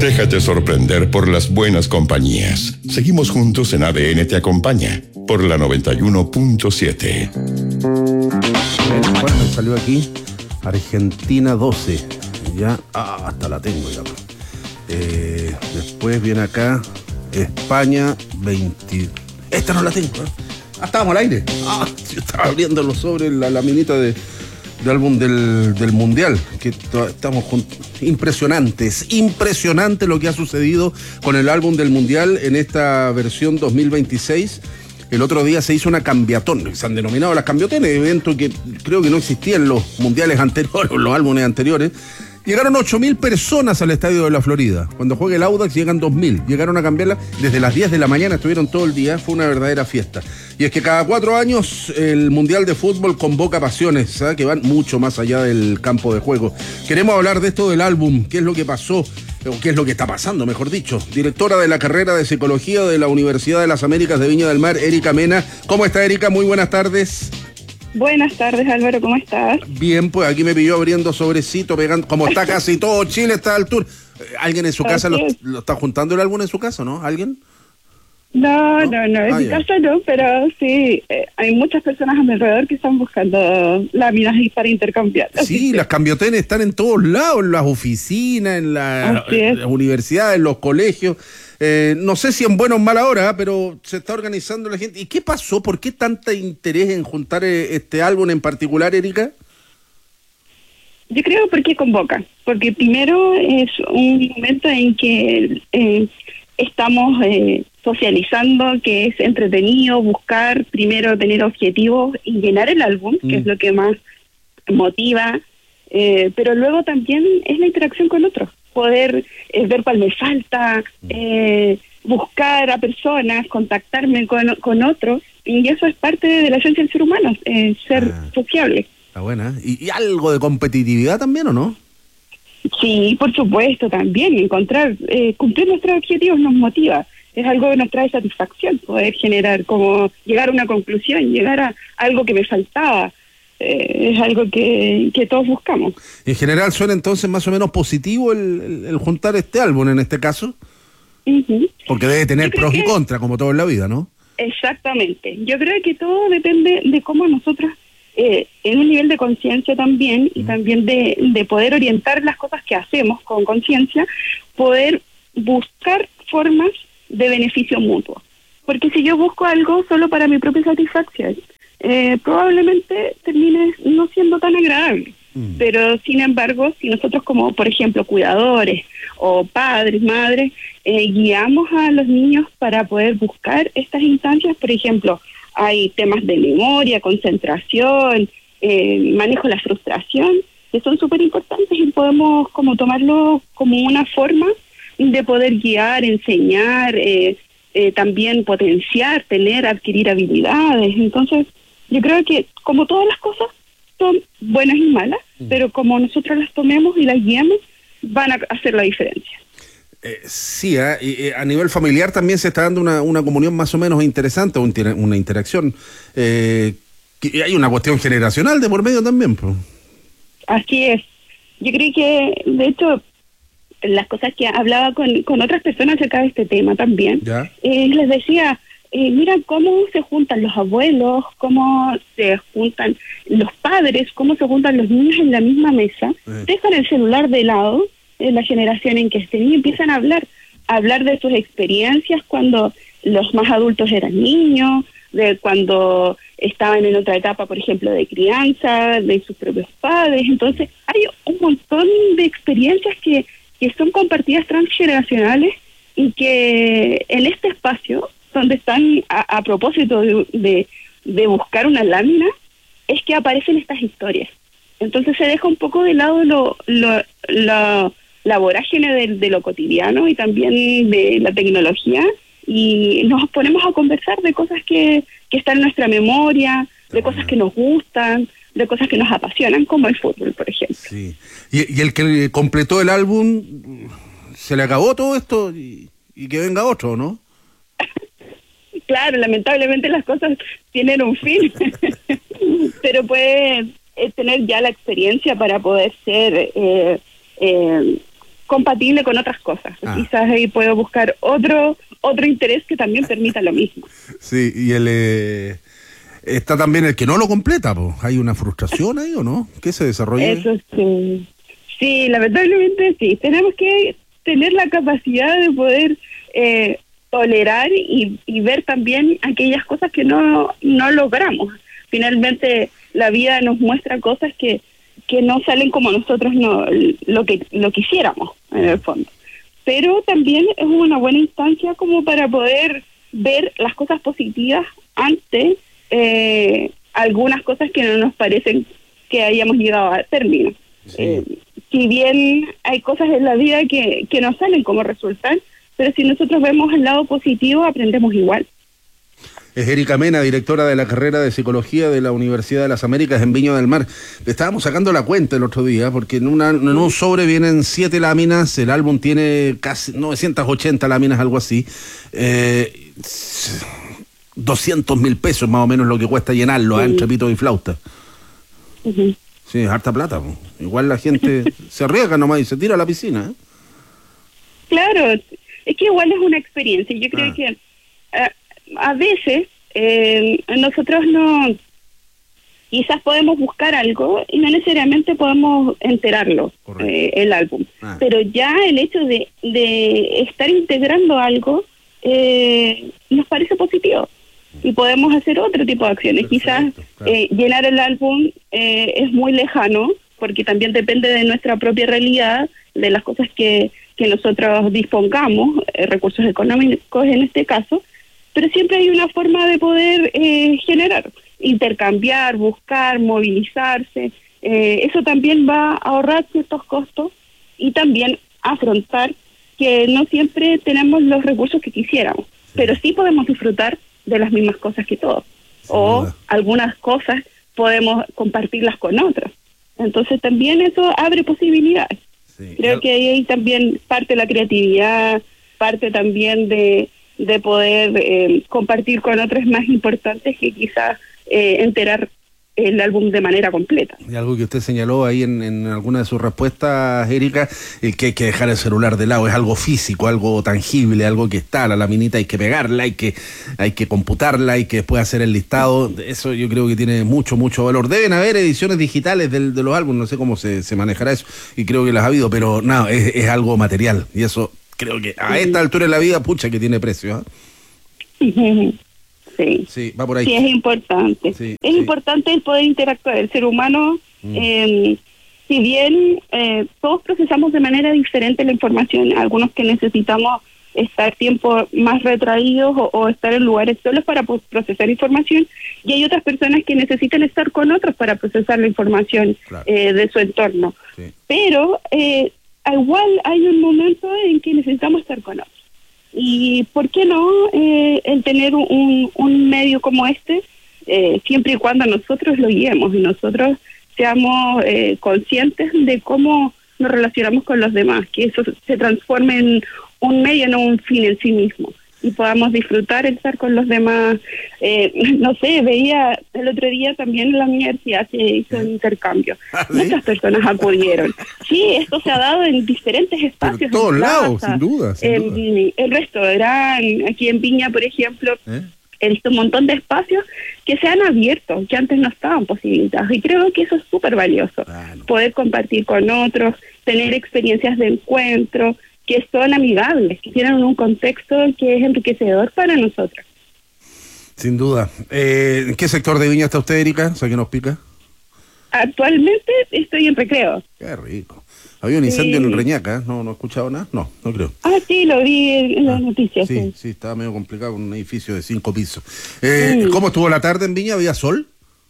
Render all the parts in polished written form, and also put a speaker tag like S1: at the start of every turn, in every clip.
S1: Déjate sorprender por las buenas compañías. Seguimos juntos en ADN Te Acompaña, por la 91.7.
S2: Bueno, salió aquí Argentina 12. Ya, hasta la tengo ya. Después viene acá España 20. Esta no la tengo, estábamos al aire. Yo estaba abriendo los sobres, la laminita de álbum del Mundial, que estamos impresionante lo que ha sucedido con el álbum del Mundial en esta versión 2026. El otro día se hizo una cambiatón, se han denominado las cambiotenes, evento que creo que no existía en los mundiales anteriores, en los álbumes anteriores. Llegaron 8.000 personas al estadio de la Florida. Cuando juega el Audax llegan 2.000. Llegaron a cambiarla desde las 10 de la mañana, estuvieron todo el día, fue una verdadera fiesta. Y es que cada 4 años el Mundial de Fútbol convoca pasiones, que van mucho más allá del campo de juego. Queremos hablar de esto del álbum, qué es lo que pasó, o qué es lo que está pasando, mejor dicho. Directora de la carrera de Psicología de la Universidad de las Américas de Viña del Mar, Erika Mena. ¿Cómo está, Erika? Muy buenas tardes.
S3: Buenas tardes, Álvaro, ¿cómo estás?
S2: Bien, pues aquí me pilló abriendo sobrecito, pegando, como está casi todo Chile, está al tour. ¿Alguien en su casa lo está juntando el álbum en su casa, no? ¿Alguien?
S3: No, en mi casa no, pero sí, hay muchas personas a mi alrededor que están buscando láminas para intercambiar.
S2: Sí, las cambiotenes están en todos lados, en las oficinas, en las universidades, en los colegios. No sé si en buena o mala hora, pero se está organizando la gente. ¿Y qué pasó? ¿Por qué tanta interés en juntar este álbum en particular, Erika?
S3: Yo creo porque convoca, porque primero es un momento en que estamos socializando, que es entretenido, buscar primero tener objetivos y llenar el álbum, que es lo que más motiva, pero luego también es la interacción con otros, poder ver cuál me falta, buscar a personas, contactarme con otros, y eso es parte de la esencia del ser humano, ser sociable.
S2: Está buena. ¿Y algo de competitividad también, o no?
S3: Sí, por supuesto, también encontrar, cumplir nuestros objetivos nos motiva, es algo que nos trae satisfacción, poder generar, como llegar a una conclusión, llegar a algo que me faltaba. Es algo que todos buscamos.
S2: En general suena entonces más o menos positivo el juntar este álbum en este caso.
S3: Uh-huh.
S2: Porque debe tener pros y contras, como todo en la vida, ¿no?
S3: Exactamente. Yo creo que todo depende de cómo nosotros, en un nivel de conciencia también, y también de poder orientar las cosas que hacemos con conciencia, poder buscar formas de beneficio mutuo. Porque si yo busco algo solo para mi propia satisfacción, probablemente termine no siendo tan agradable. Pero sin embargo, si nosotros como, por ejemplo, cuidadores o padres, madres, guiamos a los niños para poder buscar estas instancias, por ejemplo, hay temas de memoria, concentración, manejo de la frustración, que son súper importantes y podemos como tomarlo como una forma de poder guiar, enseñar, también potenciar, adquirir habilidades. Entonces, yo creo que como todas las cosas son buenas y malas, pero como nosotros las tomemos y las guiamos, van a hacer la diferencia.
S2: Sí, a nivel familiar también se está dando una comunión más o menos interesante, una interacción. Que hay una cuestión generacional de por medio también, pues.
S3: Así es. Yo creo que, de hecho, las cosas que hablaba con otras personas acerca de este tema también, les decía, mira cómo se juntan los abuelos, cómo se juntan los padres, cómo se juntan los niños en la misma mesa, dejan el celular de lado, la generación en que estén, y empiezan a hablar de sus experiencias cuando los más adultos eran niños, de cuando estaban en otra etapa, por ejemplo, de crianza, de sus propios padres. Entonces hay un montón de experiencias que son compartidas transgeneracionales y que en este espacio donde están a propósito de buscar una lámina, es que aparecen estas historias. Entonces se deja un poco de lado la vorágine de lo cotidiano y también de la tecnología, y nos ponemos a conversar de cosas que están en nuestra memoria, de cosas que nos gustan, de cosas que nos apasionan, como el fútbol, por ejemplo.
S2: Sí. Y el que completó el álbum, ¿se le acabó todo esto y que venga otro, no?
S3: Claro, lamentablemente las cosas tienen un fin, pero puede tener ya la experiencia para poder ser compatible con otras cosas. Quizás ahí puedo buscar otro interés que también permita lo mismo.
S2: Sí, y está también el que no lo completa, pues. ¿Hay una frustración ahí o no? ¿Qué se desarrolla?
S3: Eso sí. Sí, lamentablemente sí. Tenemos que tener la capacidad de poder tolerar y ver también aquellas cosas que no logramos. Finalmente la vida nos muestra cosas que no salen como nosotros lo quisiéramos en el fondo. Pero también es una buena instancia como para poder ver las cosas positivas ante algunas cosas que no nos parecen que hayamos llegado a término. Sí. Si bien hay cosas en la vida que no salen como resultan, pero si nosotros vemos el lado positivo, aprendemos igual.
S2: Es Erika Mena, directora de la carrera de Psicología de la Universidad de las Américas en Viña del Mar. Le estábamos sacando la cuenta el otro día, porque en un sobre vienen 7 láminas, el álbum tiene casi 980 láminas, algo así. 200.000 pesos más o menos lo que cuesta llenarlo, entre pito y flauta. Uh-huh. Sí, es harta plata. Igual la gente se arriesga nomás y se tira a la piscina.
S3: Claro, es que igual es una experiencia. Yo creo que a veces nosotros quizás podemos buscar algo y no necesariamente podemos enterarlo, el álbum. Pero ya el hecho de estar integrando algo nos parece positivo. Y podemos hacer otro tipo de acciones. Perfecto, quizás claro. Llenar el álbum es muy lejano, porque también depende de nuestra propia realidad, de las cosas que nosotros dispongamos, recursos económicos en este caso, pero siempre hay una forma de poder generar, intercambiar, buscar, movilizarse. Eso también va a ahorrar ciertos costos y también afrontar que no siempre tenemos los recursos que quisiéramos, pero sí podemos disfrutar de las mismas cosas que todos, o algunas cosas podemos compartirlas con otros. Entonces también eso abre posibilidades. Sí. Creo que ahí también parte la creatividad, parte también de poder compartir con otros más importantes que quizás enterar el álbum de manera completa.
S2: Y algo que usted señaló ahí en alguna de sus respuestas, Erika, que hay que dejar el celular de lado, es algo físico, algo tangible, algo que está, la laminita hay que pegarla, hay que computarla, hay que después hacer el listado. Eso yo creo que tiene mucho valor. Deben haber ediciones digitales de los álbumes, no sé cómo se manejará eso, y creo que las ha habido, pero no, es algo material, y eso creo que a esta altura de la vida, pucha, que tiene precio, ¿eh?
S3: Sí,
S2: va por ahí.
S3: Sí, es importante. Sí, es importante el poder interactuar. El ser humano, si bien todos procesamos de manera diferente la información, algunos que necesitamos estar tiempo más retraídos o estar en lugares solos para procesar información, y hay otras personas que necesitan estar con otros para procesar la información de su entorno. Sí. Pero igual hay un momento en que necesitamos estar con otros. Y ¿por qué no el tener un medio como este, siempre y cuando nosotros lo guiemos y nosotros seamos conscientes de cómo nos relacionamos con los demás, que eso se transforme en un medio, no un fin en sí mismo, y podamos disfrutar el estar con los demás. No sé, veía el otro día también en la universidad se hizo un intercambio. ¿Sí? Muchas personas acudieron. Sí, esto se ha dado en diferentes espacios.
S2: En todos lados, sin duda.
S3: El restaurante, aquí en Viña, por ejemplo, he visto un montón de espacios que se han abierto, que antes no estaban posibilitados. Y creo que eso es súper valioso. Poder compartir con otros, tener experiencias de encuentro, que son amigables, que tienen un contexto que es enriquecedor para nosotros.
S2: Sin duda. ¿En qué sector de Viña está usted, Erika? O sea, ¿qué nos pica?
S3: Actualmente estoy en Recreo.
S2: Qué rico. Había un incendio en Reñaca, ¿no he escuchado nada? No creo.
S3: Sí, lo vi en las noticias.
S2: Sí, estaba medio complicado con un edificio de 5 pisos. ¿Cómo estuvo la tarde en Viña? ¿Había sol?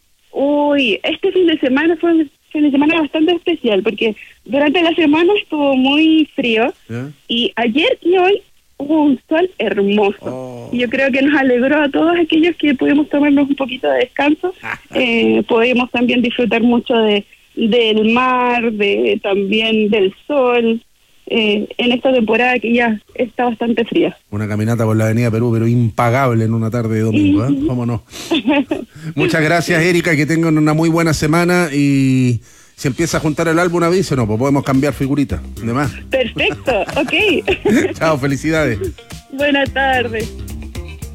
S3: Uy, este fin de semana fue un fin de semana bastante especial, porque durante la semana estuvo muy frío, y ayer y hoy hubo un sol hermoso. Yo creo que nos alegró a todos aquellos que pudimos tomarnos un poquito de descanso. Pudimos también disfrutar mucho del mar, también del sol, en esta temporada que ya está bastante fría.
S2: Una caminata por la Avenida Perú, pero impagable en una tarde de domingo, ¿eh? ¿Cómo no? Muchas gracias, Erika, que tengan una muy buena semana y Si empieza a juntar el álbum, avísenos, pues podemos cambiar figuritas. De más.
S3: Perfecto, ok.
S2: Chao, felicidades.
S3: Buenas tardes.